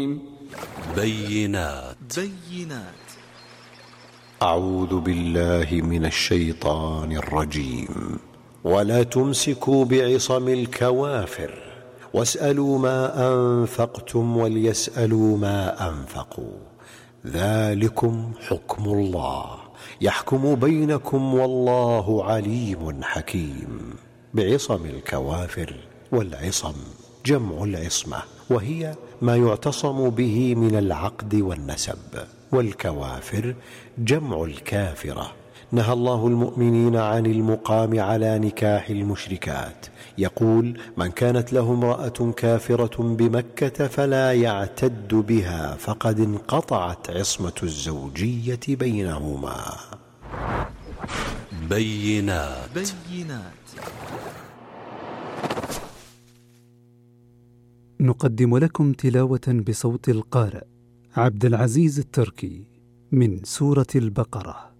بينات. أعوذ بالله من الشيطان الرجيم. ولا تمسكوا بعصم الكوافر واسألوا ما أنفقتم وليسألوا ما أنفقوا، ذلكم حكم الله يحكم بينكم والله عليم حكيم. بعصم الكوافر، والعصم جمع العصمة، وهي ما يعتصم به من العقد والنسب، والكوافر جمع الكافرة. نهى الله المؤمنين عن المقام على نكاح المشركات، يقول: من كانت له امرأة كافرة بمكة فلا يعتد بها فقد انقطعت عصمة الزوجية بينهما. بينات. نقدم لكم تلاوة بصوت القارئ عبد العزيز التركي من سورة البقرة.